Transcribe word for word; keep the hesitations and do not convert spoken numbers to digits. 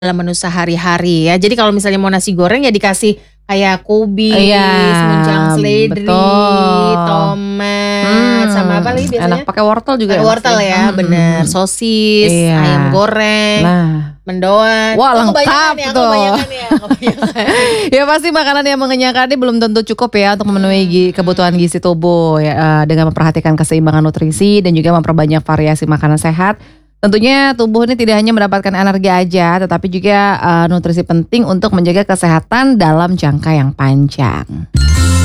Dalam menu sehari-hari ya. Jadi kalau misalnya mau nasi goreng ya dikasih kayak kubis, Iya, menjang seledri, betul. tomat, sama apa lagi Hmm, biasanya? enak pakai wortel juga Pakai enak wortel sih. ya, Mhm bener. mhm. Sosis, Iya. ayam goreng, Nah. mendoan. Wah, Oh kebanyakan lengkap ya, tuh. kebanyakan ya, kebanyakan. Ya pasti makanan yang mengenyangkan ini belum tentu cukup ya untuk memenuhi gi Mhm kebutuhan mhm. gizi tubuh ya, eee, dengan memperhatikan keseimbangan nutrisi dan juga memperbanyak variasi makanan sehat. Tentunya tubuh ini tidak hanya mendapatkan energi aja, tetapi juga, eee, nutrisi penting untuk menjaga kesehatan dalam jangka yang panjang.